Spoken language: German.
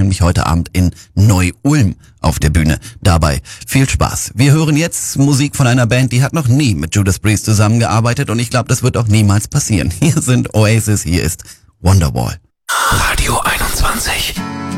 nämlich heute Abend in Neu-Ulm auf der Bühne. Dabei viel Spaß. Wir hören jetzt Musik von einer Band, die hat noch nie mit Judas Priest zusammengearbeitet und ich glaube, das wird auch niemals passieren. Hier sind Oasis, hier ist Wonderwall. Radio 21.